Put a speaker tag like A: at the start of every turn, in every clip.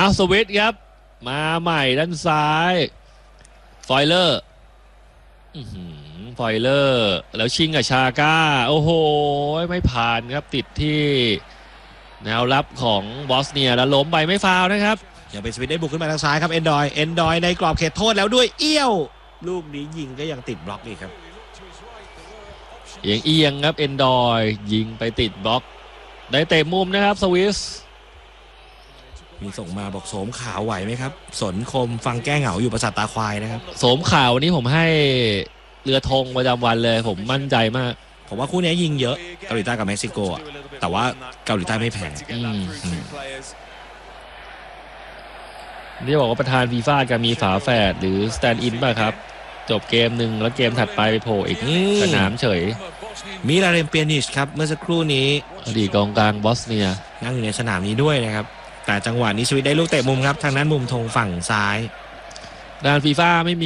A: สวิตครับมาใหม่ด้านซ้ายฟอยเลอร์ฟอยเลอร์แล้วชิงกับชาก้าโอ้โหไม่ผ่านครับติดที่แนวรับของบอสเนียแล้วล้มไปไม่ฟาวนะครับ
B: ยังเป็นสวิตได้บุกขึ้นมาทางซ้ายครับเอนดอยในกรอบเขตโทษแล้วด้วยเอี้ยวลูกนี้ยิงก็ยังติดบล็อกอีกครับ
A: เอียงครับเอนดอยยิงไปติดบล็อกได้เตะมุมนะครับสวิส
B: มีส่งมาบอกโสมขาวไหวไหมครับสนคมฟังแก้เหงาอยู่ประสาทตาควายนะครับ
A: โสมขาวนี้ผมให้เรือธงประจำวันเลยผมมั่นใจมาก
B: ผมว่าคู่นี้ยิงเยอะเกาหลีใต้กับเม็กซิโกแต่ว่าเกาหลีใต้ไม่แพ้
A: นี่บอกว่าประธานฟีฟ่าจะมีฝาแฝดหรือสแตนด์อินป่ะครับจบเกมหนึ่งแล้วเกมถัดไปโผล่อีกสนามเฉย
B: มิลาเรนเปียนิชครับเมื่อสักครู่นี้
A: อดีตกองกลางบอสเนีย
B: นั่งอยู่ในสนามนี้ด้วยนะครับแต่จังหวะนี้สวิตได้ลูกเตะมุมครับทางนั้นมุมธงฝั่งซ้าย
A: ด้านฟีฟ่าไม่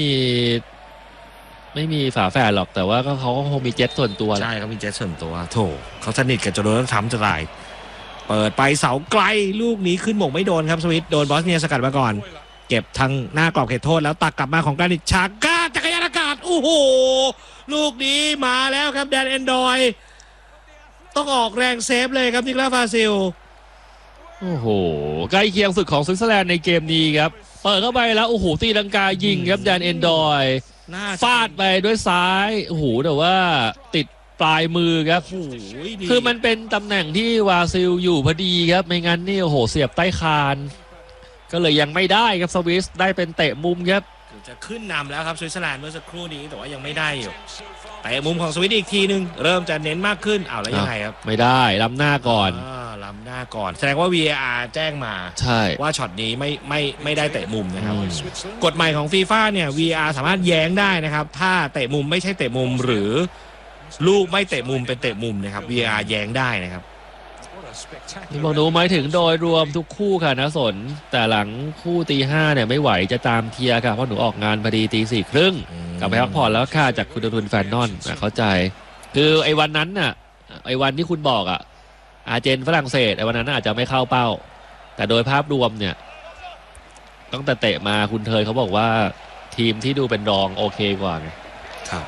A: มีฝาแฝดหรอกแต่ว่าเขาก็คงมีเจ็ตส่วนตัว
B: ใช่เขามีเจ็ตส่วนตัวโถเขาสนิทกับโจโรนัลด์ทรัมป์จะตายเปิดไปเสาไกลลูกนี้ขึ้นหม่งไม่โดนครับสวิตโดนบอสเนียสกัดมาก่อนเก็บทางหน้ากรอบเขตโทษแล้วตักกลับมาของกรานิตชาก้าจักรยานอากาศโอ้โหลูกนี้มาแล้วครับแดนเอนดอยต้องออกแรงเซฟเลยครับนิโคลัสฟาซิล
A: โอ้โหใกล้เคียงสุดของสวิตเซอร์แลนด์ในเกมนี้ครับเปิดเข้าไปแล้วโอ้โหตีลังกายิงครับแดนเอนดอยฟาดไปด้วยซ้ายโอ้โหแต่ว่าติดปลายมือครับคือมันเป็นตำแหน่งที่วาซิลอยู่พอดีครับไม่งั้นนี่โอ้โหเสียบใต้คานก็เลยยังไม่ได้ครับสวิสได้เป็นเตะมุมครับ
B: จะขึ้นนำแล้วครับสวิตเซอร์แลนด์เมื่อสักครู่นี้แต่ว่ายังไม่ได้อยู่เตะมุมของสวิตอีกทีนึงเริ่มจะเน้นมากขึ้นแล้วยังไงครับ
A: ไม่ได้ล้ำหน้าก่อน
B: ล้ำหน้าก่อนแสดงว่า VAR แจ้งมา
A: ใช่
B: ว่าช็อตนี้ไม่ได้เตะมุมนะครับกฎใหม่ของฟีฟ่าเนี่ย VAR สามารถแย้งได้นะครับถ้าเตะมุมไม่ใช่เตะมุมหรือลูกไม่เตะมุมเป็นเตะมุมนะครับ VAR แย้งได้นะครับ
A: นี่บอกดูหมายถึงโดยรวมทุกคู่ค่ะนะสนแต่หลังคู่ตี 5เนี่ยไม่ไหวจะตามเทียร์ค่ะเพราะหนูออกงานพอดีตี 4:30กลับไปพักผ่อนแล้วค่ะจากคุณทุนแฟนนอนเข้าใจคือไอ้วันนั้นน่ะไอ้วันที่คุณบอกอาร์เจนฝรั่งเศสไอ้วันนั้นอาจจะไม่เข้าเป้าแต่โดยภาพรวมเนี่ยตั้งแต่เตะมาคุณเทยเขาบอกว่าทีมที่ดูเป็นรองโอเคกว่าไง
B: ครับ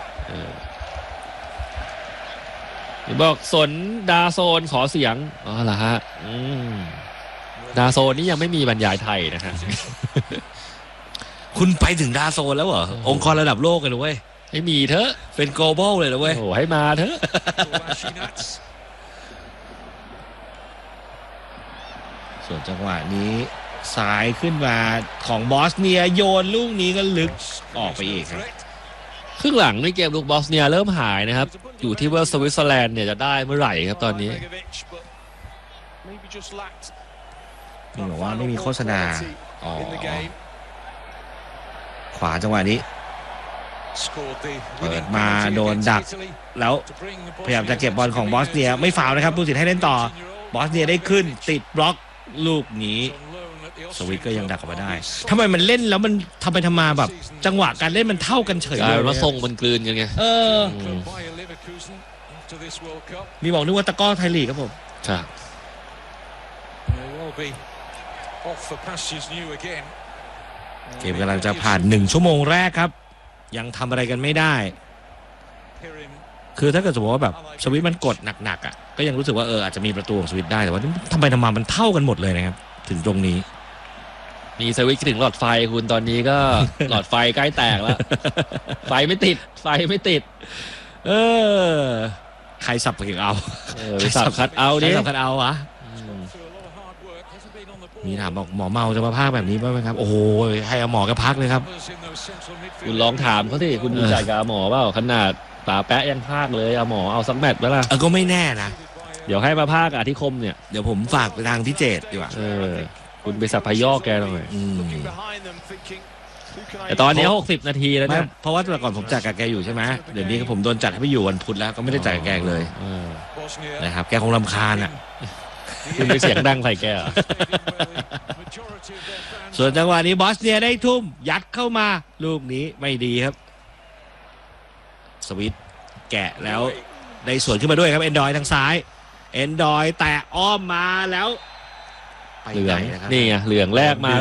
A: บอกสนดาโซนขอเสียงเหรอฮะดาโซนนี่ยังไม่มีบรรยายไทยนะฮะ
B: คุณไปถึงดาโซนแล้วเหรอองค์กรระดับโลกเลยเว้ย
A: ให้มีเถอะ
B: เป็น global เลยเว้ย
A: โอ้ให้มาเถอะ
B: ส่วนจังหวะนี้สายขึ้นมาของบอสเนียโยนลูกนี้ก็ลึกออกไปอีกครับ
A: ครึ่งหลังในเกมลูกบอสเนียเริ่มหายนะครับอยู่ที่ว่าสวิตเซอร์แลนด์เนี่ยจะได้เมื่อไหร่ครับตอนนี้
B: นี่บอกว่าไม่มีโฆษณาขวาจังหวะนี้เปิดมาโดนดักแล้วพยายามจะเก็บบอลของบอสเนียไม่ฟาวนะครับผู้สิทธิ์ให้เล่นต่อบอสเนียได้ขึ้นติดบล็อกลูกนี้สวิตก็ยังดักออกมาได้ทำไมมันเล่นแล้วมันทำไปทำมาแบบจังหวะการเล่นมันเท่ากันเฉยเลย
A: ว่าทรงมันกลืนกันไง
B: มีบอกนึกว่าตะก้อไทยลีกครับผม
A: ครับ
B: เกมกำลังจะผ่าน1 ชั่วโมงแรกครับยังทำอะไรกันไม่ได้คือถ้าเกิดสมมติว่าแบบสวิตมันกดหนักๆก็ยังรู้สึกว่าอาจจะมีประตูของสวิตได้แต่ว่าทำไมทำมามันเท่ากันหมดเลยนะครับถึงตรงนี้
A: มีสวิตช์ถึงหลอดไฟคุณตอนนี้ก็ หลอดไฟใกล้แตกแล้ว ไฟไม่ติด
B: ใครสับถึงเอา
A: สับคัดเอาดิ
B: สับคัดเอาวะมีถามบอกหมอเมาจะมาพากแบบนี้ไหมครับโอ้โหให้เอาหมอก็พักเลยครับ
A: คุณลองถามเขาสิคุณจ่ายกับหมอเปล่าขนาดป่าแปะยังพากเลยเอาหมอเอาสักแมตช์ไหมล่ะ
B: ก็ไม่แน่นะ
A: เดี๋ยวให้มาพากอธิคมเนี่ย
B: เดี๋ยวผมฝากไปทางพี่เจตดีกว่า
A: คุณไปสับพยอแกหน่อยแต่ตอนนี้60 นาทีแล้วนะ
B: เพราะว่าแต่ก่อนผมจัดกับแกอยู่ใช่ไหมเดี๋ยวนี้ผมโดนจัดให้ไปอยู่วันพุธแล้วก็ไม่ได้จัดกับแกเลยนะครับแกคงรำคาญ
A: คุณไปเสียงดังใส่แก
B: ส่วนจังหวะนี้บอสเนียได้ทุ่มยัดเข้ามาลูกนี้ไม่ดีครับสวิตแกะแล้วได้สวนขึ้นมาด้วยครับเอนดอยทางซ้ายเอนดอยแตะอ้อมมาแล้ว
A: เหลืองนี่ไงเหลืองแรกมา